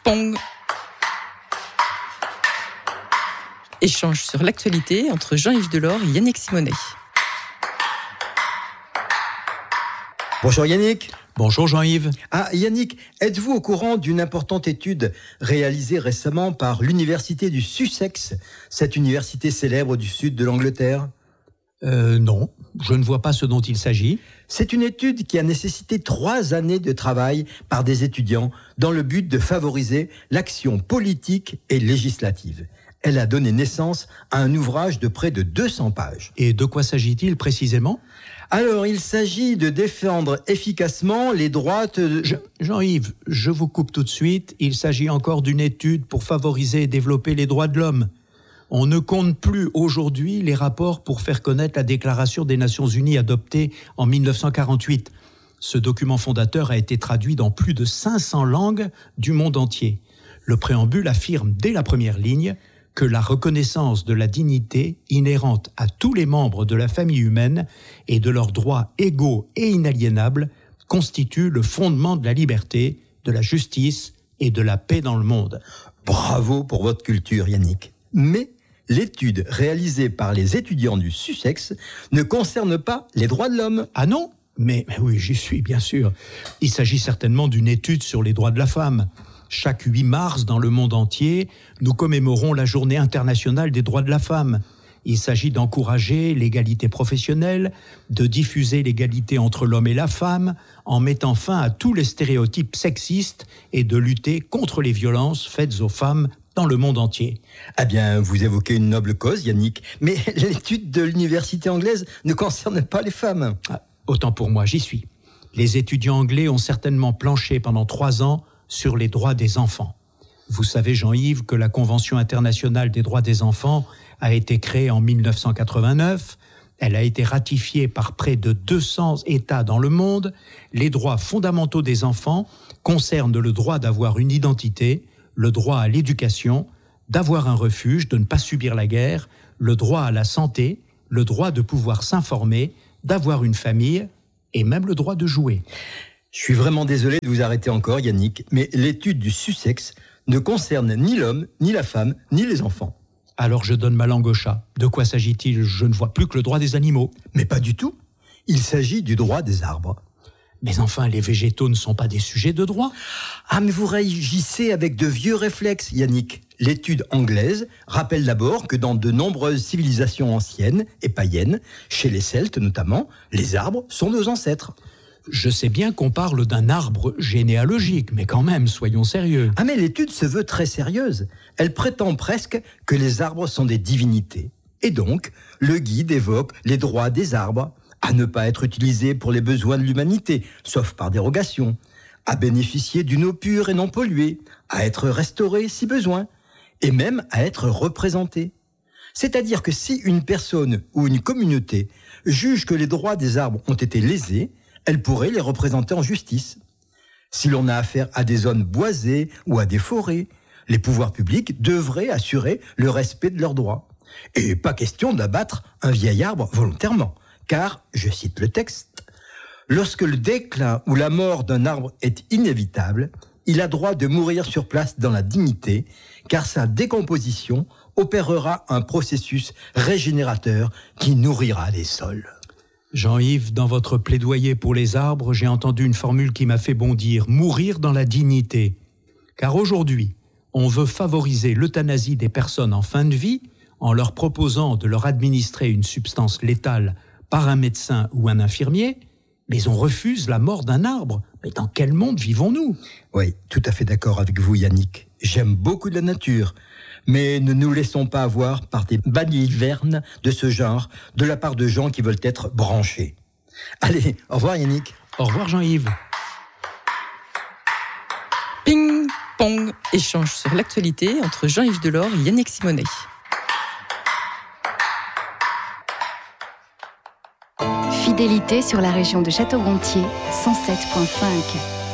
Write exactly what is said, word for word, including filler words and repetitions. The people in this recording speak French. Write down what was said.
Pong. Échange sur l'actualité entre Jean-Yves Delors et Yannick Simonet. Bonjour Yannick. Bonjour Jean-Yves. Ah Yannick, êtes-vous au courant d'une importante étude réalisée récemment par l'université du Sussex, cette université célèbre du sud de l'Angleterre ? Euh, non, je ne vois pas ce dont il s'agit. C'est une étude qui a nécessité trois années de travail par des étudiants dans le but de favoriser l'action politique et législative. Elle a donné naissance à un ouvrage de près de deux cents pages. Et de quoi s'agit-il précisément ? Alors, il s'agit de défendre efficacement les droits de... Je, Jean-Yves, je vous coupe tout de suite. Il s'agit encore d'une étude pour favoriser et développer les droits de l'homme. On ne compte plus aujourd'hui les rapports pour faire connaître la Déclaration des Nations Unies adoptée en dix-neuf cent quarante-huit. Ce document fondateur a été traduit dans plus de cinq cents langues du monde entier. Le préambule affirme dès la première ligne que la reconnaissance de la dignité inhérente à tous les membres de la famille humaine et de leurs droits égaux et inaliénables constitue le fondement de la liberté, de la justice et de la paix dans le monde. Bravo pour votre culture, Yannick. Mais l'étude réalisée par les étudiants du Sussex ne concerne pas les droits de l'homme. Ah non ? Mais, mais oui, j'y suis, bien sûr. Il s'agit certainement d'une étude sur les droits de la femme. Chaque huit mars, dans le monde entier, nous commémorons la Journée internationale des droits de la femme. Il s'agit d'encourager l'égalité professionnelle, de diffuser l'égalité entre l'homme et la femme, en mettant fin à tous les stéréotypes sexistes et de lutter contre les violences faites aux femmes dans le monde entier. Ah bien, vous évoquez une noble cause, Yannick, mais l'étude de l'université anglaise ne concerne pas les femmes. Ah, autant pour moi, j'y suis. Les étudiants anglais ont certainement planché pendant trois ans sur les droits des enfants. Vous savez, Jean-Yves, que la Convention internationale des droits des enfants a été créée en dix-neuf cent quatre-vingt-neuf. Elle a été ratifiée par près de deux cents États dans le monde. Les droits fondamentaux des enfants concernent le droit d'avoir une identité, le droit à l'éducation, d'avoir un refuge, de ne pas subir la guerre, le droit à la santé, le droit de pouvoir s'informer, d'avoir une famille et même le droit de jouer. Je suis vraiment désolé de vous arrêter encore, Yannick, mais l'étude du Sussex ne concerne ni l'homme, ni la femme, ni les enfants. Alors je donne ma langue au chat. De quoi s'agit-il ? Je ne vois plus que le droit des animaux. Mais pas du tout. Il s'agit du droit des arbres. Mais enfin, les végétaux ne sont pas des sujets de droit. Ah, mais vous réagissez avec de vieux réflexes, Yannick. L'étude anglaise rappelle d'abord que dans de nombreuses civilisations anciennes et païennes, chez les Celtes notamment, les arbres sont nos ancêtres. Je sais bien qu'on parle d'un arbre généalogique, mais quand même, soyons sérieux. Ah mais l'étude se veut très sérieuse. Elle prétend presque que les arbres sont des divinités. Et donc, le guide évoque les droits des arbres, à ne pas être utilisés pour les besoins de l'humanité, sauf par dérogation, à bénéficier d'une eau pure et non polluée, à être restaurés si besoin, et même à être représentés. C'est-à-dire que si une personne ou une communauté juge que les droits des arbres ont été lésés, elle pourrait les représenter en justice. Si l'on a affaire à des zones boisées ou à des forêts, les pouvoirs publics devraient assurer le respect de leurs droits. Et pas question d'abattre un vieil arbre volontairement, car, je cite le texte, « Lorsque le déclin ou la mort d'un arbre est inévitable, il a droit de mourir sur place dans la dignité, car sa décomposition opérera un processus régénérateur qui nourrira les sols. » Jean-Yves, dans votre plaidoyer pour les arbres, j'ai entendu une formule qui m'a fait bondir, mourir dans la dignité. Car aujourd'hui, on veut favoriser l'euthanasie des personnes en fin de vie en leur proposant de leur administrer une substance létale par un médecin ou un infirmier, mais on refuse la mort d'un arbre. Mais dans quel monde vivons-nous ? Oui, tout à fait d'accord avec vous, Yannick. J'aime beaucoup la nature, mais ne nous laissons pas avoir par des balivernes de ce genre de la part de gens qui veulent être branchés. Allez, au revoir Yannick. Au revoir Jean-Yves. Ping Pong, échange sur l'actualité entre Jean-Yves Delors et Yannick Simonet. Fidélité sur la région de Château-Gontier, cent sept virgule cinq.